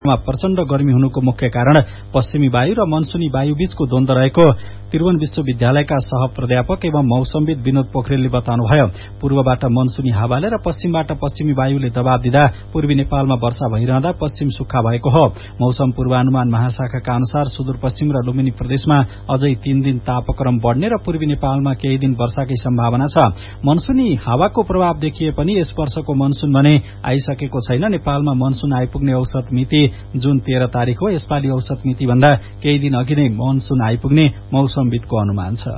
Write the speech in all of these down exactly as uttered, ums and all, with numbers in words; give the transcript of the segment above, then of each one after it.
मा प्रचण्ड गर्मी हुनुको मुख्य कारण पश्चिमी वायु र मनसुनी वायु बीचको द्वन्द्व रहेको त्रिभुवन विश्वविद्यालयका सह प्राध्यापक एवं मौसमविद विनोद पोखरेलले बताउनुभयो। पूर्वबाट मनसुनी हावाले र पश्चिमबाट पश्चिमी वायुले दबाव दिँदा पूर्वी नेपालमा वर्षा भइरहँदा पश्चिम सुक्खा भएको हो। मौसम पूर्वानुमान महाशाखाका अनुसार सुदूरपश्चिम र लुम्बिनी प्रदेशमा अझै तीन दिन तापक्रम बढ्ने र पूर्वी नेपालमा केही दिन वर्षाकै सम्भावना छ। मनसुनी हावाको प्रभाव देखिए पनि यस वर्षको मनसुन भने आइसकेको छैन। नेपालमा मनसुन आइपुग्ने औसत मिति जुन तेह्र तारिक हो। यसपालि औसत मिति भन्दा केही दिन अघि नै मनसुन आइपुग्ने मौसमविदको अनुमान छ।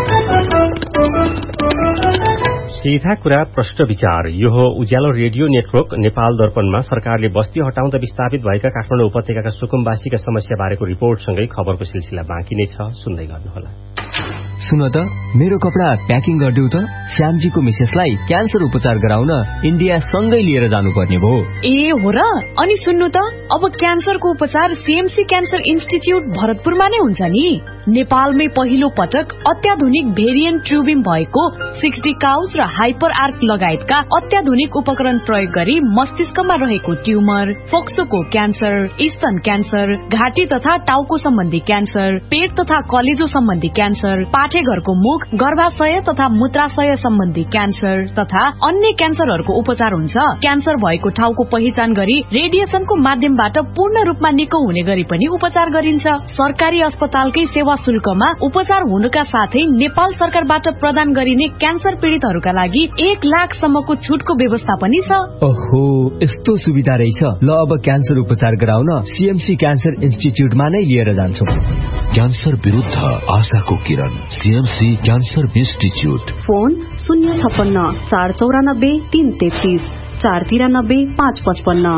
सीधा कुरा प्रश्न विचार। यो हो उज्यालो रेडियो नेटवर्क नेपाल दर्पणमा सरकारले बस्ती हटाउँदा विस्थापित भएका काठमाडौँ उपत्यकाका सुकुम्बासीका समस्या बारेको रिपोर्टसँगै खबरको सिलसिला बाँकी नै छ, सुन्दै गर्नुहोला। सुन त, मेरो कपडा प्याकिङ गरिदेऊ त। श्यामजीको मिसेसलाई क्यान्सर उपचार गराउन इन्डिया सँगै लिएर जानुपर्ने भयो। ए हो र? अनि सुन्नु त, अब क्यान्सरको उपचार सीएमसी क्यान्सर इन्स्टिच्युट भरतपुरमा नै हुन्छ नि। नेपालमै पहिलो पटक अत्याधुनिक भेरिएन्ट ट्युबिङ भएको सिक्सटी काउज र हाइपर आर्क लगायतका अत्याधुनिक उपकरण प्रयोग गरी मस्तिष्कमा रहेको ट्युमर, फोक्सोको क्यान्सर, स्तन क्यान्सर, घाँटी तथा टाउको सम्बन्धी क्यान्सर, पेट तथा कलेजो सम्बन्धी क्यान्सर, पाठेघरको मुख, गर्भाशय तथा मूत्राशय सम्बन्धी क्यान्सर तथा अन्य क्यान्सरहरूको उपचार हुन्छ। क्यान्सर भएको ठाउँको पहिचान गरी रेडिएसनको माध्यमबाट पूर्ण रूपमा निको हुने गरी पनि उपचार गरिन्छ। सरकारी अस्पतालकै सेवा शुल्कमा उपचार हुनुका साथै नेपाल सरकारबाट प्रदान गरिने क्यान्सर पीड़ितहरूका लागि एक लाख सम्मको छुटको व्यवस्था पनि छ। ओहो, यस्तो सुविधा रहेछ। ल, अब क्यान्सर उपचार गराउन सीएमसी क्यान्सर इन्स्टिच्युटमा नै लिएर जान्छौं। क्यान्सर विरुद्ध आशाको किरण, सीएमसी क्यान्सर इन्स्टिच्युट। फोन शून्य छप्पन्न चार चौरानब्बे तीन तेत्तीस चार तिरानब्बे पाँच पचपन्न।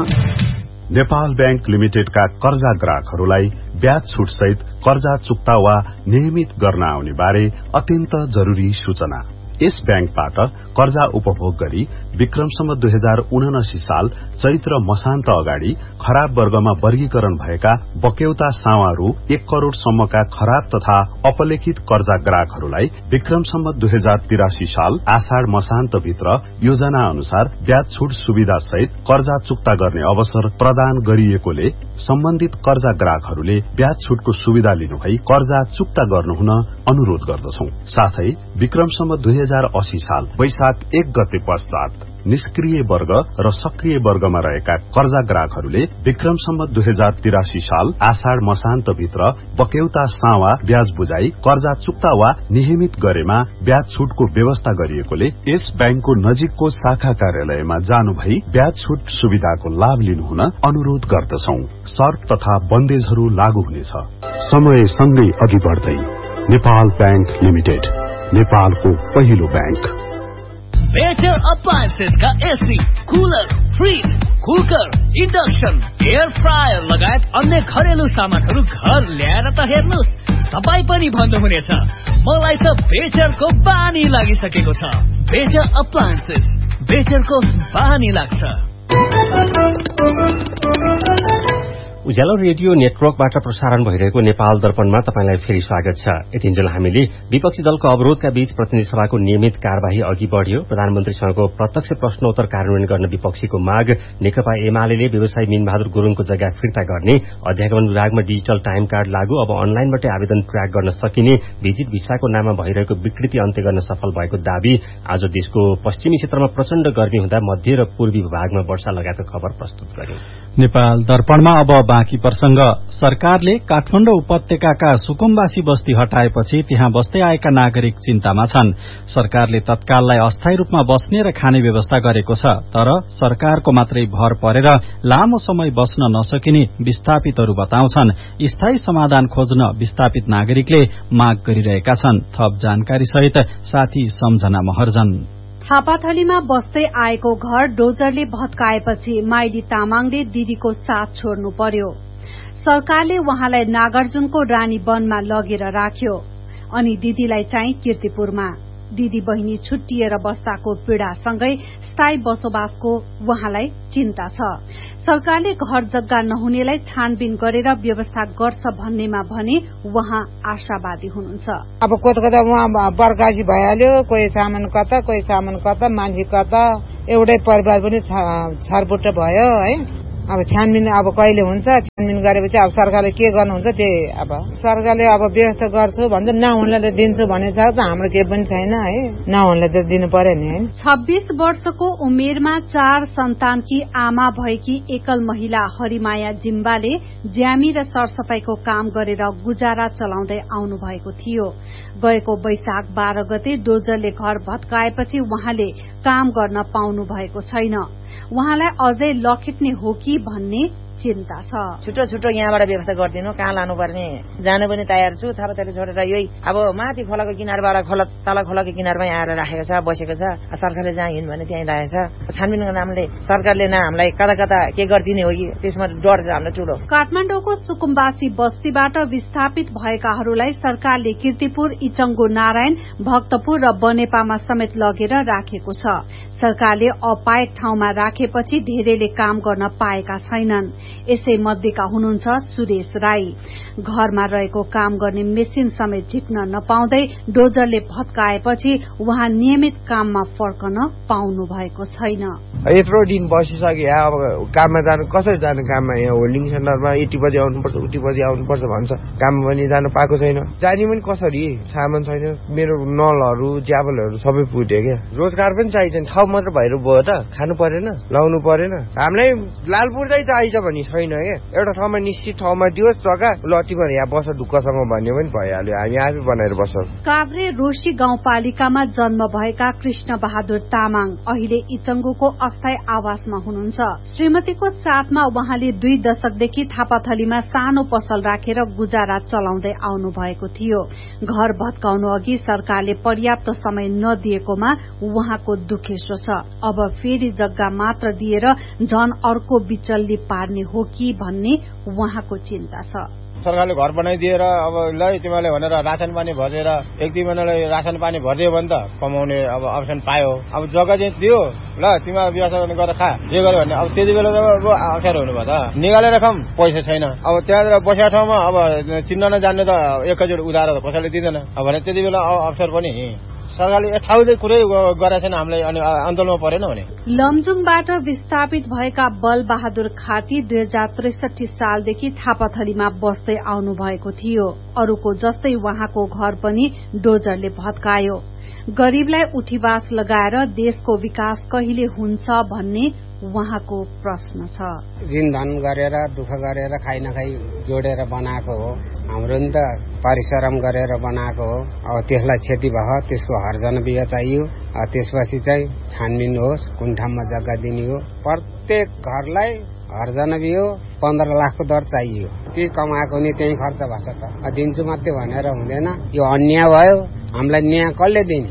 नेपाल बैंक लिमिटेडका कर्जा ग्राहकहरूलाई ब्याज छुट सहित कर्जा चुक्ता वा नियमित गर्न आउने बारे अत्यन्त जरूरी सूचना। यस बैंकबाट कर्जा उपभोग गरी विक्रमसम्म दुई हजार उनासी साल चैत्र मसान्त अगाडि खराब वर्गमा वर्गीकरण भएका बक्यौता सावारू एक करोड़ सम्मका खराब तथा अपलेखित कर्जा ग्राहकहरूलाई विक्रमसम्म दुई हजार तिरासी साल आषाढ़ मसान्त भित्र योजना अनुसार ब्याज छुट सुविधा सहित कर्जा चुक्ता गर्ने अवसर प्रदान गरिएकोले सम्बन्धित कर्जा ग्राहकहरूले ब्याज छुटको सुविधा लिनुभई कर्जा चुक्ता गर्नुहुन अनुरोध गर्दछौं। साथै विक्रमसम्म दुई हजार अस्सी साल वैशाख एक गते पश्चात निष्क्रिय वर्ग र सक्रिय वर्गमा रहेका कर्जा ग्राहकहरूले विक्रमसम्म दुई हजार तिरासी साल आषाढ़ मसान्त भित्र बक्यौता सावा ब्याज बुझाई कर्जा चुक्ता वा नियमित गरेमा ब्याज छुटको व्यवस्था गरिएकोले यस बैंकको नजिकको शाखा कार्यालयमा जानु भई ब्याज छुट सुविधाको लाभ लिनुहुन अनुरोध गर्दछौं। शर्त तथा बन्देजहरू लागू हुनेछ। समय सँगै अघि बढ्दै नेपाल बैंक लिमिटेड, नेपालको पहिलो बैंक। बेटर अप्लायन्सेस का AC, cooler, fridge, cooker, induction, air fryer लगायत अन्य घरेलु सामानहरू घर ल्याएर त हेर्नुहोस्, तपाई पनि भन्नुहुनेछ मलाई त बेटरको बानी लागिसकेको छ। बेटर अप्लायन्सेस, बेटरको बानी लाग्छ। उज्यालो रेडियो नेटवर्कबाट प्रसारण भइरहेको नेपाल दर्पणमा तपाईंलाई फेरि स्वागत छ। यतिन्जेल हामीले विपक्षी दलको अवरोधका बीच प्रतिनिधि सभाको नियमित कार्यवाही अघि बढ़्यो। प्रधानमन्त्रीसँगको प्रत्यक्ष प्रश्नोत्तर कार्यान्वयन गर्न विपक्षीको माग, नेकपा एमाले व्यवसायी मीनबहादुर गुरूङको जग्गा फिर्ता गर्ने, अध्यागमन विभागमा डिजिटल टाइम कार्ड लागू, अब अनलाइनबाटै आवेदन ट्र्याक गर्न सकिने, भिजिट भिसाको नाममा भइरहेको विकृति अन्त्य गर्न सफल भएको दावी। आज देशको पश्चिमी क्षेत्रमा प्रचण्ड गर्मी हुँदा मध्य र पूर्वी भागमा वर्षा लगायतको खबर प्रस्तुत गर्यो। नेपाल दर्पणमा अब बाँकी प्रसंग। सरकारले काठमाडौँ उपत्यकाका सुकुम्बासी बस्ती हटाएपछि त्यहाँ बस्दै आएका नागरिक चिन्तामा छन्। सरकारले तत्काललाई अस्थायी रूपमा बस्ने र खाने व्यवस्था गरेको छ, तर सरकारको मात्रै भर परेर लामो समय बस्न नसकिने विस्थापितहरू बताउँछन्। स्थायी समाधान खोज्न विस्थापित नागरिकले माग गरिरहेका छन्। थप जानकारी सहित साथी सम्झना महर्जन। थापाथलीमा बस्दै आएको घर डोजरले भत्काएपछि माइली तामाङले दिदीको साथ छोड्नु पर्यो। सरकारले उहाँलाई नागार्जुनको रानी वनमा लगेर राख्यो अनि दिदीलाई चाहिँ कीर्तिपुरमा। दिदी बहिनी छुट्टिएर बस्दाको पीड़ासँगै स्थायी बसोबासको उहाँलाई चिन्ता छ। सरकारले घर जग्गा नहुनेलाई छानबिन गरेर व्यवस्था गर्छ भन्नेमा भने उहाँ आशावादी हुनुहुन्छ। अब कता कता उहाँ बर्खासी भइहाल्यो, कोही सामान कता कोही सामान कता मान्छे कता, एउटै परिवार पनि छरबुट्ट भयो है। अब छानबिन अब कहिले हुन्छ, छानबिन गरेपछि अब सरकारले के गर्नुहुन्छ त्यही अब सरकारले अब व्यवस्था गर्छु भन्छ, नहुनलाई दिन्छु भनेको छ त हाम्रो केही पनि छैन है, नहुनलाई त दिनु पर्यो नि है। छब्बीस वर्षको उमेरमा चार सन्तानकी आमा भएकी एकल महिला हरिमाया जिम्बाले ज्यामी र सरसफाईको काम गरेर गुजारा चलाउँदै आउनु भएको थियो। गएको वैशाख बाह्र गते डोजरले घर भत्काएपछि उहाँले काम गर्न पाउनु भएको छैन। उहाँलाई अझै लखेट्ने हो कि भन्ने चिन्ता छ। छुट्टो छुट्टो यहाँबाट व्यवस्था गरिदिनु, कहाँ लानुपर्ने जानु पनि तयार छु। थापाथली छोडेर यही अब माथि खोलाको किनारबाट खोला तल खोलाको किनारमै आएर राखेको छ, बसेको छ। सरकारले जहाँ हिँड्नु भने त्यहीँ राखेको छ। छानबिनको नामले सरकारले न हामीलाई कता कता के गरिदिने हो कि त्यसमा डर छ हामीलाई ठुलो। काठमाडौँको सुकुम्बासी बस्तीबाट विस्थापित भएकाहरूलाई सरकारले कीर्तिपुर, इचङ्गो नारायण, भक्तपुर र बनेपामा समेत लगेर राखेको छ। सरकारले अपाएक ठाउँमा राखेपछि धेरैले काम गर्न पाएका छैनन्। यसै मध्येका हुनुहुन्छ सुरेश राई। घरमा रहेको काम गर्ने मेसिन समेत झिक्न नपाउँदै डोजरले भत्काएपछि उहाँ नियमित काममा फर्कन पाउनु भएको छैन। यत्रो दिन बसिसके, अब काममा जानु कसरी जानु? काममा यहाँ होल्डिङ सेन्टरमा यति बजी आउनुपर्छ, उति बजी आउनुपर्छ भन्छ, काम पनि जानु पाएको छैन। जाने पनि कसरी? सामान छैन, मेरो नलहरू ज्याबलहरू सबै पुग्यो क्या। रोजगार पनि चाहिन्छ, ठाउँ मात्र भएर भयो त, खानु परेन, लाउनु परेन। हामीलाई लालपुरदै चाहिन्छ भने छैन क्या। एउटा ठाउँमा निश्चित ठाउँमा दियोस् जग्गा, ल तिमीहरू यहाँ बस ढुक्कसँग भन्ने पनि भइहाल्यो, हामी आफै बनाएर बस्छौँ। काभ्रे रोशी गाउँपालिकामा जन्म भएका कृष्ण बहादुर तामाङ अहिले इचङ्गुको अस्थायी आवासमा हुनुहुन्छ। श्रीमतीको साथमा उहाँले दुई दशकदेखि थापाथलीमा सानो पसल राखेर गुजारा चलाउँदै आउनु भएको थियो। घर भत्काउनु अघि सरकारले पर्याप्त समय नदिएकोमा उहाँको दुखेसो छ। अब फेरि जग्गा मात्र दिएर झन अर्को बिचल्ली पार्ने हो कि भन्ने उहाँको चिन्ता छ। सरकारले घर बनाइदिएर अब ल तिमीले भनेर रासन पानी भरेर एक दुई महिनालाई रासन पानी भरिदियो भने त कमाउने अब अप्सन पायो। अब जग्गा चाहिँ दियो, ल तिमीहरू व्यवस्था गरेर खा, जे गर्यो भने अब त्यति बेला त अप्ठ्यारो हुनुभयो त। निकालेर खाम, पैसा छैन। अब त्यहाँ बसेको ठाउँमा अब चिन्न नजान्ने त एकैचोटि उधारो त कसैले दिँदैन। अब भने त्यति बेला अप्ठ्यारो पनि सरकारले ठाउँदै कुरै गरेको छैन, हामीलाई अनि आन्दोलनमा परेन भने। लमजुङबाट विस्थापित भएका बल बहादुर खाती दुई हजार त्रिसठी सालदेखि थापाथलीमा बस्दै आउनु भएको थियो। अरूको जस्तै उहाँको घर पनि डोजरले भत्कायो। गरीबलाई उठीवास लगाएर देशको विकास कहिले हुन्छ भन्ने उहाँको प्रश्न छ। जिनधन गरेर दुःख गरेर खाइ नखाइ जोडेर बनाएको हो, हाम्रो नि त परिश्रम गरेर बनाएको हो। अब त्यसलाई क्षति भयो, त्यसको हर्जन बिहा चाहियो। त्यसपछि चाहिँ छानबिन होस्, कुन ठाउँमा जग्गा दिने हो। प्रत्येक घरलाई हर्जन बिहो पन्ध्र लाखको दर चाहियो। त्यही कमाएको नि त्यही खर्च भएको छ त, दिन्छु मात्रै भनेर हुँदैन। यो अन्याय भयो, हामीलाई न्याय कसले दिने?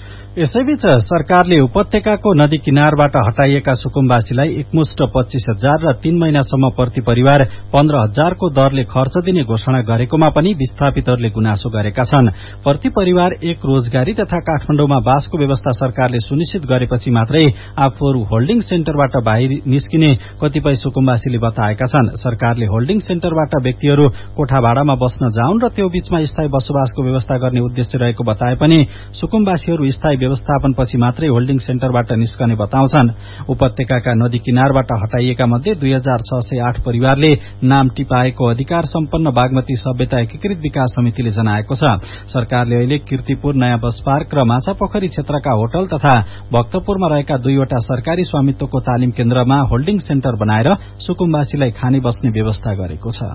यसैबीच सरकारले उपत्यकाको नदी किनारबाट हटाइएका सुकुम्बासीलाई एकमुष्ट पच्चीस हजार र तीन महिनासम्म प्रति परिवार पन्ध्र हजारको दरले खर्च दिने घोषणा गरेकोमा पनि विस्थापितहरूले गुनासो गरेका छन्। प्रति परिवार एक रोजगारी तथा काठमाडौँमा बासको व्यवस्था सरकारले सुनिश्चित गरेपछि मात्रै आफूहरू होल्डिङ सेन्टरबाट बाहिर निस्किने कतिपय सुकुम्बासीले बताएका छन्। सरकारले होल्डिङ सेन्टरबाट व्यक्तिहरू कोठा भाडामा बस्न जाउन् र त्यो बीचमा स्थायी बसोबासको व्यवस्था गर्ने उद्देश्य रहेको बताए पनि सुकुम्बासीहरू स्थायी व्यवस्थापनपछि मात्रै होल्डिङ सेन्टरबाट निस्कने बताउँछन्। उपत्यकाका नदी किनारबाट हटाइएका मध्ये दुई हजार छ सय आठ परिवारले नाम टिपाएको अधिकार सम्पन्न बागमती सभ्यता एकीकृत विकास समितिले जनाएको छ। सरकारले अहिले कीर्तिपुर, नयाँ बस पार्क र माछापोखरी क्षेत्रका होटल तथा भक्तपुरमा रहेका दुईवटा सरकारी स्वामित्वको तालिम केन्द्रमा होल्डिङ सेन्टर बनाएर सुकुम्बासीलाई खाने बस्ने व्यवस्था गरेको छ।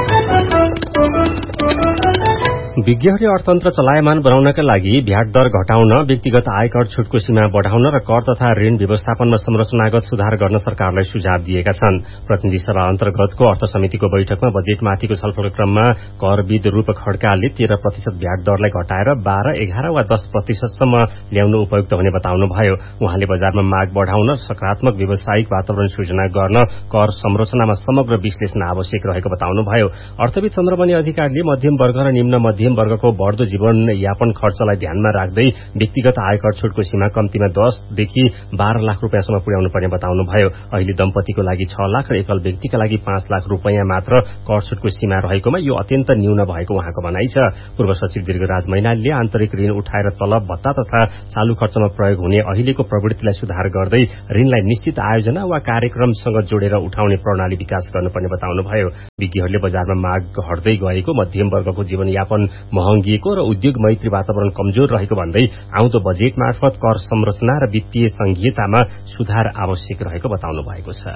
विज्ञहरूले अर्थतन्त्र चलायमान बनाउनका लागि भ्याट दर घटाउन, व्यक्तिगत आयकर छुटको सीमा बढ़ाउन र कर तथा ऋण व्यवस्थापनमा संरचनागत सुधार गर्न सरकारलाई सुझाव दिएका छन्। प्रतिनिधि सभा अन्तर्गतको अर्थ समितिको बैठकमा बजेटमाथिको छलफल क्रममा करविद रूप खड्काले तेह्र प्रतिशत भ्याट दरलाई घटाएर बाह्र, एघार वा दस प्रतिशतसम्म ल्याउन उपयुक्त हुने बताउनुभयो। उहाँले बजारमा माग बढ़ाउन, सकारात्मक व्यावसायिक वातावरण सृजना गर्न कर संरचनामा समग्र विश्लेषण आवश्यक रहेको बताउनुभयो। अर्थविद चन्द्रमणि अधिकारीले मध्यम वर्ग र निम्न मध्यम मध्यम वर्गको बढ्दो जीवन यापन खर्चलाई ध्यानमा राख्दै व्यक्तिगत आयकर छुटको सीमा कम्तीमा दसदेखि बाह्र लाख रुपियाँसम्म पुर्याउनु पर्ने बताउनुभयो। अहिले दम्पतिको लागि छ लाख र एकल व्यक्तिका लागि पाँच लाख रुपियाँ मात्र कर छुटको सीमा रहेकोमा यो अत्यन्त न्यून भएको उहाँको भनाइ छ। पूर्व सचिव दीर्घराज मैनालीले आन्तरिक ऋण उठाएर तलब भत्ता तथा चालू खर्चमा प्रयोग हुने अहिलेको प्रवृत्तिलाई सुधार गर्दै ऋणलाई निश्चित आयोजना वा कार्यक्रमसँग जोडेर उठाउने प्रणाली विकास गर्नुपर्ने बताउनुभयो। विज्ञहरूले बजारमा माग घट्दै गएको, मध्यम वर्गको जीवनयापन महँगिएको र उद्योग मैत्री वातावरण कमजोर रहेको भन्दै आउँदो बजेट मार्फत कर संरचना र वित्तीय संहितामा सुधार आवश्यक रहेको बताउनु भएको छ।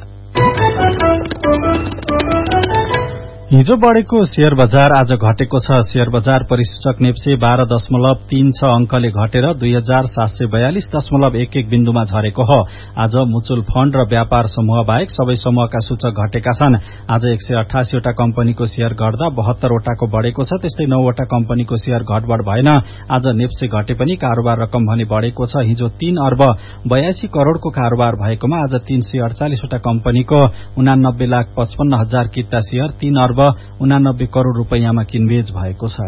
हिजो बढ़ेको शेयर बजार आज घटेको छ। शेयर बजार परिसूचक नेप्से बाह्र दशमलव तीन छ अंकले घटेर दुई हजार सात सय बयालिस दशमलव एक एक बिन्दुमा झरेको हो। आज म्युचुअल फण्ड र व्यापार समूह बाहेक सबै समूहका सूचक घटेका छन्। आज एक सय अठासीवटा कम्पनीको शेयर घट्दा बहत्तरवटाको बढ़ेको छ। त्यस्तै नौवटा कम्पनीको शेयर घटबढ़ भएन। आज नेप्से घटे पनि कारोबार रकम भने बढ़ेको छ। हिजो तीन अर्ब बयासी करोड़को कारोबार भएकोमा आज तीन सय अड़चालिसवटा कम्पनीको उनानब्बे लाख पचपन्न हजार किता शेयर तीन अर्ब उनानब्बे करोड़ रूपियाँमा किनबेच भएको छ।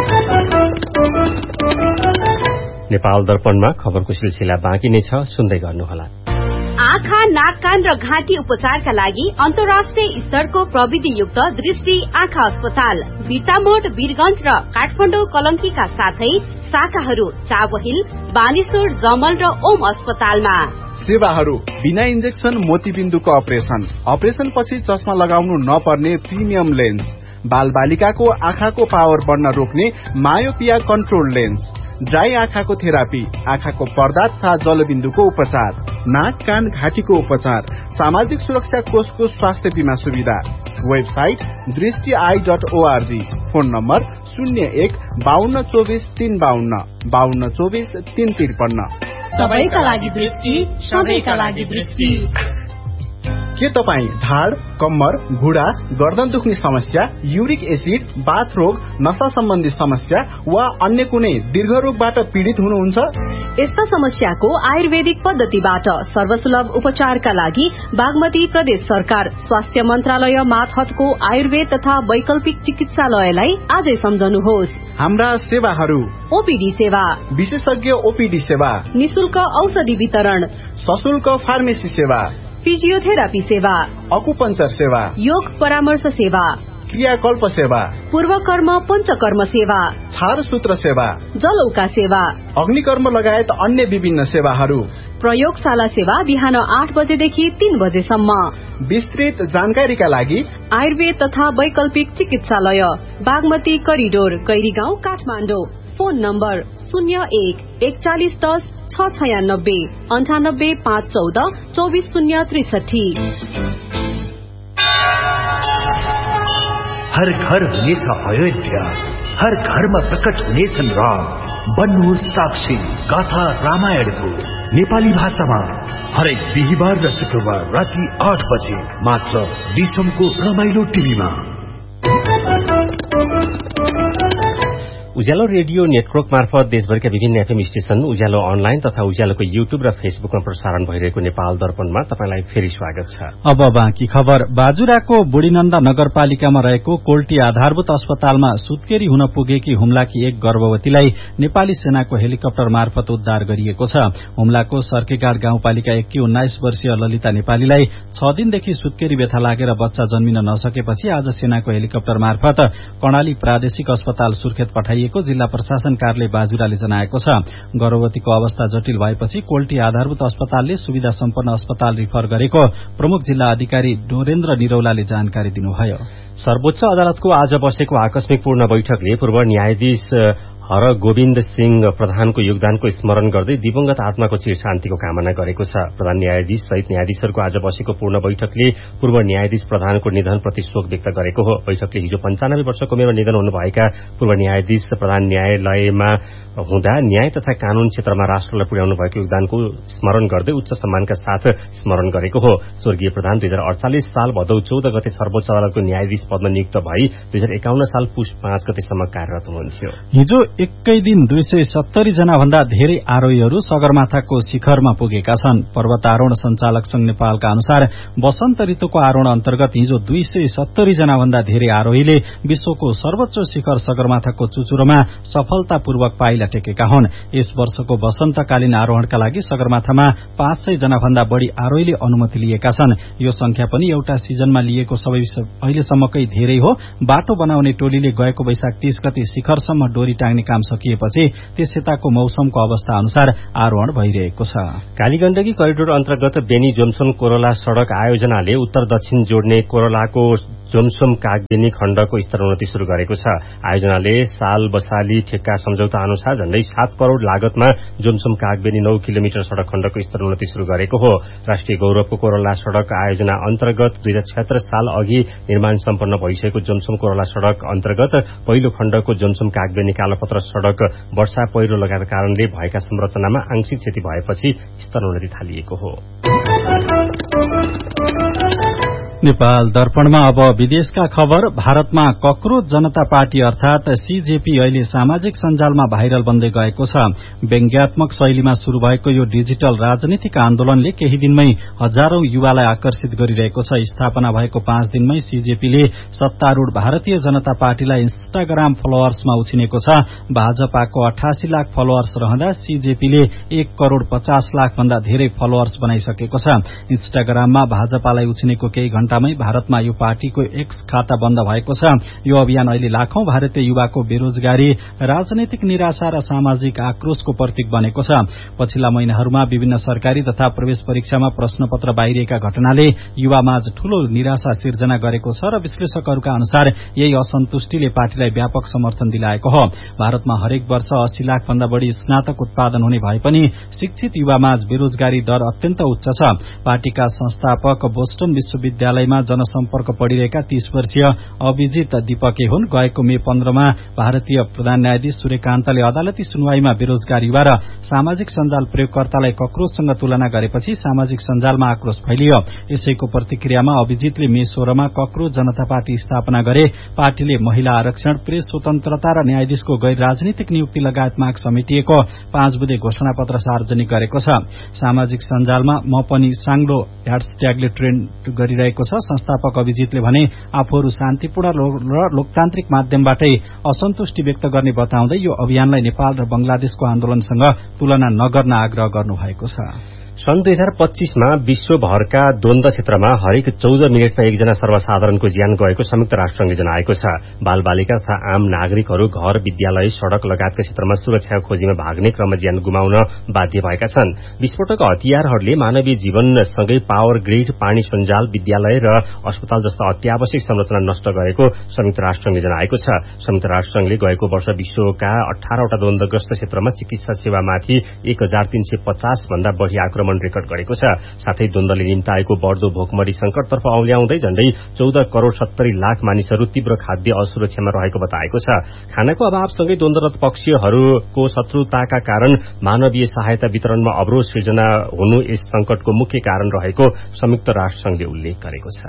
नेपाल दर्पणमा खबरको सिलसिला बाँकी नै छ, सुन्दै गर्नुहोला। आँखा, नाक, कान र घाँटी उपचारका लागि अन्तर्राष्ट्रिय स्तरको प्रविधियुक्त दृष्टि आँखा अस्पताल बिर्तामोड, वीरगंज र काठमाडौँ कलंकीका साथै शाखाहरू चाबहिल, बानेश्वर, जमल र ओम अस्पतालमा। सेवाहरू बिना इन्जेक्सन मोतीबिन्दुको अपरेशन, अपरेशन पछि चस्मा लगाउनु नपर्ने प्रिमियम लेन्स, बाल बालिकाको आँखाको पावर बढ्न रोक्ने मायोपिया कन्ट्रोल लेन्स, ड्राई आँखाको थेरापी, आँखाको पर्दा तथा जलबिन्दुको उपचार, नाक, कान, घाँटीको उपचार, सामाजिक सुरक्षा कोषको स्वास्थ्य बीमा सुविधा। वेबसाइट दृष्टि I dot ORG. Phone number शून्य एक बाहन्न चौबिस तीन बाहन्न बाहन्न चौबिस तीन त्रिपन्न। सबैका लागि दृष्टि, सबैका लागि दृष्टि। के तपाईँ ढाड, कम्मर, घुँडा, गर्दन दुख्ने समस्या, युरिक एसिड, बाथ रोग, नशा सम्बन्धी समस्या वा अन्य कुनै दीर्घ रोगबाट पीड़ित हुनुहुन्छ? यस्ता समस्याको आयुर्वेदिक पद्धतिबाट सर्वसुलभ उपचारका लागि बागमती प्रदेश सरकार स्वास्थ्य मन्त्रालय मातहतको आयुर्वेद तथा वैकल्पिक चिकित्सालयलाई आजै सम्झनुहोस्। हाम्रा सेवाहरू: ओपीडी सेवा, विशेषज्ञ ओपीडी सेवा, निशुल्क औषधि वितरण, सशुल्क फार्मेसी सेवा, फिजियोथेरापी सेवा, अकुपञ्चर सेवा, योग परामर्श सेवा, क्रियाकल्प सेवा, पूर्वकर्म पञ्चकर्म सेवा, छार सूत्र सेवा, जलौका सेवा, अग्निकर्म लगायत अन्य विभिन्न सेवाहरू। प्रयोगशाला सेवा बिहान आठ बजेदेखि तीन बजेसम्म। विस्तृत जानकारीका लागि आयुर्वेद तथा वैकल्पिक चिकित्सालय Bagmati corridor, Gairigaun, Kathmandu. Phone number शून्य एक एकचालिस दस छ छयानब्बे अन्ठानब्बे पाँच चौध चौबिस शून्य त्रिसठी। हर घर हुनेछ अयोध्या, हर घरमा प्रकट हुनेछन् राम। बन्नुहोस् साक्षी गाथा रामायणको नेपाली भाषामा हरेक बिहिबार र शुक्रबार राति आठ बजे मात्र डिसमको रमाइलो टिभीमा। उज्यालो रेडियो नेटवर्क मार्फत देशभरका विभिन्न एफएम स्टेशन, उज्यालो अनलाइन तथा उज्यालोको युट्युब र फेसबुकमा प्रसारण भइरहेको नेपाल दर्पणमा तपाईलाई फेरि स्वागत छ। अब बाँकी खबर। बाजुराको बुढीनन्दा नगरपालिकामा रहेको कोल्टी आधारभूत अस्पतालमा सुत्केरी हुन पुगेकी हुम्लाकी एक गर्भवतीलाई नेपाली सेनाको हेलिकप्टर मार्फत उद्धार गरिएको छ। हुम्लाको सर्केगाड गाउँपालिका एककी उन्नाइस वर्षीय ललिता नेपालीलाई छ दिनदेखि सुत्केरी व्यथा लागेर बच्चा जन्मिन नसकेपछि आज सेनाको हेलिकप्टर मार्फत कर्णाली प्रादेशिक अस्पताल सुर्खेत पठाइएको जिल्ला प्रशासन कार्यालय बाजुराले जनाएको छ। गर्भवतीको अवस्था जटिल भएपछि कोल्टी आधारभूत अस्पतालले सुविधा सम्पन्न अस्पताल रिफर गरेको प्रमुख जिल्ला अधिकारी डोरेन्द्र निरौलाले जानकारी दिनुभयो। सर्वोच्च अदालतको आज बसेको आकस्मिक पूर्ण बैठकले पूर्व न्यायाधीश हर गोविन्द सिंह प्रधानको योगदानको स्मरण गर्दै दिवंगत आत्माको चिर शान्तिको कामना गरेको छ। प्रधान न्यायाधीश सहित न्यायाधीशहरूको आज बसेको पूर्ण बैठकले पूर्व न्यायाधीश प्रधानको निधनप्रति शोक व्यक्त गरेको हो। बैठकले हिजो पञ्चानब्बे वर्षको उमेरमा निधन हुनुभएका पूर्व न्यायाधीश प्रधान न्यायालयमा हुँदा न्याय तथा कानून क्षेत्रमा राष्ट्रलाई पुर्याउनु भएको योगदानको स्मरण गर्दै उच्च सम्मानका साथ स्मरण गरेको हो। स्वर्गीय प्रधान दुई हजार अडचालिस साल भदौ चौध गते सर्वोच्च अदालतको न्यायाधीश पदमा नियुक्त भई दुई हजार एकाउन्न साल पुष पाँच गतेसम्म कार्यरत हुनुहुन्थ्यो। हिजो एकै दिन दुई सय सत्तरी जना भन्दा धेरै आरोहीहरू सगरमाथाको शिखरमा पुगेका छन्। पर्वतारोहण संचालक संघ नेपालका अनुसार वसन्त ऋतुको आरोहण अन्तर्गत हिजो दुई सय सत्तरी जना भन्दा धेरै आरोहीले विश्वको सर्वोच्च शिखर सगरमाथाको चुचुरोमा सफलतापूर्वक पाइला टेकेका हुन्। यस वर्षको वसन्तकालीन आरोहणका लागि सगरमाथामा पाँच सय जना भन्दा बढ़ी आरोहीले अनुमति लिएका छन्। यो संख्या पनि एउटा सिजनमा लिएको सबै अहिलेसम्मकै धेरै हो। बाटो बनाउने टोलीले गएको वैशाख तीस गते शिखरसम्म डोरी टाङ्ने काम सकिएपछि त्यस यताको मौसमको अवस्था अनुसार आरोहण भइरहेको छ। कालीगण्डकी करिडोर अन्तर्गत बेनी जोम्सोन कोरोला सड़क आयोजनाले उत्तर दक्षिण जोड्ने कोरोलाको जोम्सोम कागबेनी खण्डको स्तरोन्नति शुरू गरेको छ। आयोजनाले साल बसाली ठेक्का सम्झौता अनुसार झण्डै सात करोड़ लागतमा जोम्सोम कागबेनी नौ किलोमिटर सड़क खण्डको स्तरोन्नति शुरू गरेको हो। राष्ट्रिय गौरवको कोरोला सड़क आयोजना अन्तर्गत दुई हजार छत्तर साल अघि निर्माण सम्पन्न भइसकेको जोम्सोम कोरोला सड़क अन्तर्गत पहिलो खण्डको जोम्सोम कागबेनी कालोपत्र सड़क वर्षा पहिरो लगाएका कारणले भएका संरचनामा आंशिक क्षति भएपछि स्तरोन्नति थालिएको हो। नेपाल दर्पणमा अब विदेशका खबर। भारतमा कक्रोच जनता पार्टी अर्थात सीजेपी अहिले सामाजिक सञ्जालमा भाइरल बन्दै गएको छ। व्यङ्ग्यात्मक शैलीमा शुरू भएको यो डिजिटल राजनीतिक आन्दोलनले केही दिनमै हजारौं युवालाई आकर्षित गरिरहेको छ। स्थापना भएको पाँच दिनमै सीजेपीले सत्तारूढ़ भारतीय जनता पार्टीलाई इन्स्टाग्राम फलोअर्समा उछिनेको छ। भाजपाको अठासी लाख फलोअर्स रहँदा सीजेपीले एक करोड़ पचास लाख भन्दा धेरै फलोअर्स बनाइसकेको छ। इन्स्टाग्राममा भाजपालाई उछिनेको केही घण्टा भारतमा यो पार्टीको एक्स खाता बन्द भएको छ। यो अभियान अहिले लाखौं भारतीय युवाको बेरोजगारी, राजनैतिक निराशा र सामाजिक आक्रोशको प्रतीक बनेको छ। पछिल्ला महिनाहरूमा विभिन्न सरकारी तथा प्रवेश परीक्षामा प्रश्नपत्र बाहिरिएका घटनाले युवामाझ ठूलो निराशा सिर्जना गरेको छ र विश्लेषकहरूका अनुसार यही असन्तुष्टिले पार्टीलाई व्यापक समर्थन दिलाएको हो। भारतमा हरेक वर्ष अस्सी लाख भन्दा बढ़ी स्नातक उत्पादन हुने भए पनि शिक्षित युवामाझ बेरोजगारी दर अत्यन्त उच्च छ। पार्टीका संस्थापक बोस्टन विश्वविद्यालय जनसम्पर्क पढ़िरहेका तीस वर्षीय अभिजित दीपके हुन्। गएको मे पन्ध्रमा भारतीय प्रधान न्यायाधीश सूर्यकान्तले अदालती सुनवाईमा बेरोजगार युवा र सामाजिक सञ्जाल प्रयोगकर्तालाई कक्रोचसँग तुलना गरेपछि सामाजिक सञ्जालमा आक्रोश फैलियो। यसैको प्रतिक्रियामा अभिजितले मे सोह्रमा कक्रोच जनता पार्टी स्थापना गरे। पार्टीले महिला आरक्षण, प्रेस स्वतन्त्रता र न्यायाधीशको गैर राजनीतिक नियुक्ति लगायत माग समेटिएको पाँच बुधे घोषणापत्र सार्वजनिक गरेको छ। सामाजिक सञ्जालमा म पनि साङ्लो ह्याशट्यागले ट्रेन्ड गरिरहेको छ। संस्थापक अभिजितले भने आफूहरू शान्तिपूर्ण र लोकतान्त्रिक माध्यमबाटै असन्तुष्टि व्यक्त गर्ने बताउँदै यो अभियानलाई नेपाल र बंगलादेशको आन्दोलनसँग तुलना नगर्न आग्रह गर्नुभएको छ। सन् दुई हजार पच्चीसमा विश्वभरका द्वन्द्व क्षेत्रमा हरेक चौध मिनटमा एकजना सर्वसाधारणको ज्यान गएको संयुक्त राष्ट्रसंघले जनाएको छ। बाल बालिका तथा आम नागरिकहरू घर, विद्यालय, सड़क लगायतका क्षेत्रमा सुरक्षाको खोजीमा भाग्ने क्रममा ज्यान गुमाउन बाध्य भएका छन्। विस्फोटक हतियारहरूले मानवीय जीवनसँगै पावर ग्रिड, पानी सञ्जाल, विद्यालय र अस्पताल जस्ता अत्यावश्यक संरचना नष्ट गरेको संयुक्त राष्ट्रसंघले जनाएको छ। संयुक्त राष्ट्रसंघले गएको वर्ष विश्वका अठारवटा द्वन्द्वग्रस्त क्षेत्रमा चिकित्सा सेवामाथि एक हजार तीन सय पचास भन्दा बढ़ी आक्रमण रेकर्ड गरेको छ। साथै द्वन्द्वले निम्ताएको बढ़दो भोकमरी संकटतर्फ औल्याउँदै झण्डै चौध करोड़ सत्तरी लाख मानिसहरू तीव्र खाद्य असुरक्षामा रहेको बताएको छ। खानाको अभावसँगै द्वन्द्वरत पक्षहरूको शत्रुताका कारण मानवीय सहायता वितरणमा अवरोध सृजना हुनु यस संकटको मुख्य कारण रहेको संयुक्त राष्ट्रसंघले उल्लेख गरेको छ।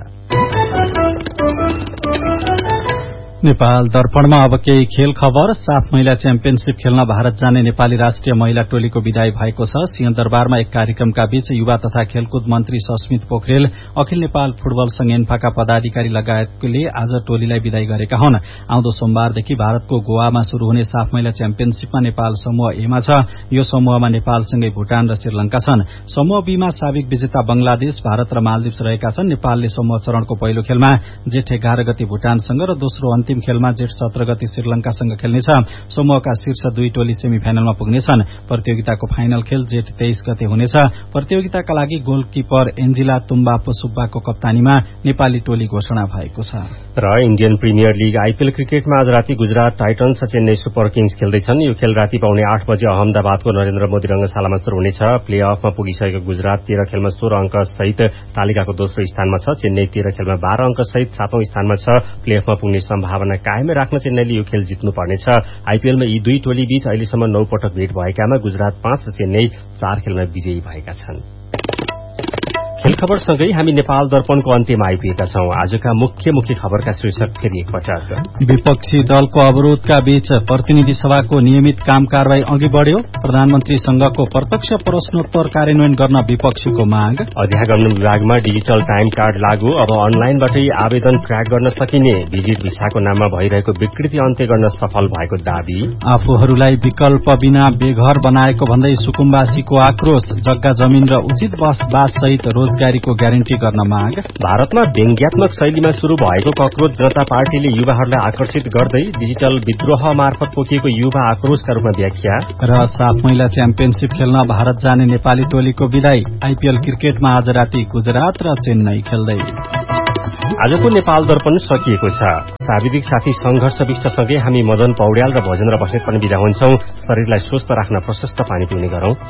नेपाल दर्पणमा अब केही खेल खबर। साफ महिला च्याम्पियनशीप खेल्न भारत जाने नेपाली राष्ट्रिय महिला टोलीको विदाई भएको छ। सिंहदरबारमा एक कार्यक्रमका बीच युवा तथा खेलकुद मन्त्री सस्मित पोखरेल, अखिल नेपाल फुटबल संघ एन्फाका पदाधिकारी लगायतले आज टोलीलाई विदाई गरेका हुन्। आउँदो सोमबारदेखि भारतको गोवामा शुरू हुने साफ महिला च्याम्पियनशीपमा नेपाल समूह एमा छ। यो समूहमा नेपालसँगै भूटान र श्रीलंका छन्। समूह बीमा साबिक विजेता बंगलादेश, भारत र मालदिप्स रहेका छन्। नेपालले समूह चरणको पहिलो खेलमा जेठ एघार गते भूटानसँग र दोस्रो अन्तिम खेलमा जेठ सत्र गते श्रीलंकासँग खेल्नेछ। समूहका शीर्ष दुई टोली सेमी फाइनलमा पुग्नेछन्। प्रतियोगिताको फाइनल खेल जेठ तेइस गते हुनेछ। प्रतियोगिताका लागि गोलकिपर एन्जिला तुम्बापो सुब्बाको कप्तानीमा नेपाली टोली घोषणा भएको छ। र इन्डियन प्रिमियर लीग आईपीएल क्रिकेटमा आज राति गुजरात टाइटन्स र चेन्नई सुपर किङ्स खेल्दैछन्। यो खेल राति पाउने आठ बजे अहमदाबादको नरेन्द्र मोदी रंगशालामा शुरू हुनेछ। प्ले अफमा पुगिसकेको गुजरात तेह्र खेलमा सोह्र अंक सहित तालिकाको दोस्रो स्थानमा छ। चेन्नई तेह्र खेलमा बाह्र अंक सहित सातौं स्थानमा छ। प्ले अफमा पुग्ने सम्भावना कायमै राख्न चेन्नईले यो खेल जित्नुपर्नेछ। आईपीएलमा यी दुई टोली बीच अहिलेसम्म नौ पटक भेट भएकामा गुजरात पाँच र चेन्नई चार खेलमा विजयी भएका छन्। खेल खबरसँगै हामी नेपाल दर्पणको अन्त्यमा आइपुगेका छौं। आजका मुख्य मुख्य खबरका शीर्षक फेरि एकपटक। विपक्षी दलको अवरोधका बीच प्रतिनिधि सभाको नियमित काम कारवाही अघि बढ़्यो। प्रधानमन्त्रीसँगको प्रत्यक्ष प्रश्नोत्तर कार्यान्वयन गर्न विपक्षीको माग। अध्यागमन विभागमा डिजिटल टाइम कार्ड लागू, अब अनलाइनबाटै आवेदन ट्र्याक गर्न सकिने। विजिट भिसाको नाममा भइरहेको विकृति अन्त्य गर्न सफल भएको दावी। आफूहरूलाई विकल्प बिना बेघर बनाएको भन्दै सुकुम्बासीको आक्रोश। जग्गा जमिन र उचित बसोबास सहित रोजगारीको ग्यारेन्टी गर्न माग। भारतमा व्यङ्ग्यात्मक शैलीमा शुरू भएको कक्रोच जनता पार्टीले युवाहरूलाई आकर्षित गर्दै डिजिटल विद्रोह मार्फत पोखिएको युवा आक्रोशका रूपमा व्याख्या। र साफ महिला च्याम्पियनशीप खेल्न भारत जाने नेपाली टोलीको विदाई। आइपीएल क्रिकेटमा आज राति गुजरात र चेन्नई खेल्दै। आजको नेपाल दर्पण सकिएको छ। प्राविधिक साथी संघर्ष विष्टसँगै हामी मदन पौड्याल र भोजेन्द्र बस्नेत पनि बिदा हुन्छौं। शरीरलाई स्वस्थ राख्न प्रशस्त पानी पिउने गरौं।